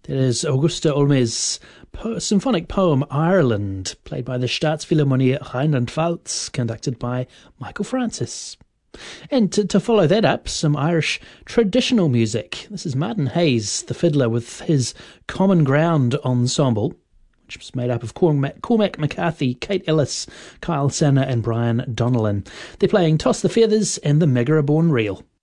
That is Augusta Olme's symphonic poem Ireland, played by the Staatsphilharmonie Rheinland-Pfalz, conducted by Michael Francis. And to follow that up, some Irish traditional music. This is Martin Hayes, the fiddler, with his Common Ground Ensemble, which was made up of Cormac McCarthy, Kate Ellis, Kyle Sanner and Brian Donnellan. They're playing Toss the Feathers and the Megareborn Reel.